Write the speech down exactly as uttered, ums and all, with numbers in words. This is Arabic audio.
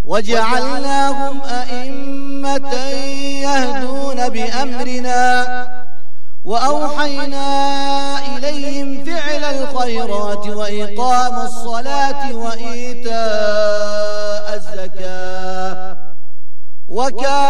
وجعلناهم أئمة يهدون بأمرنا وأوحينا إليهم فعل الخيرات وإقام الصلاة وإيتاء الزكاة وكان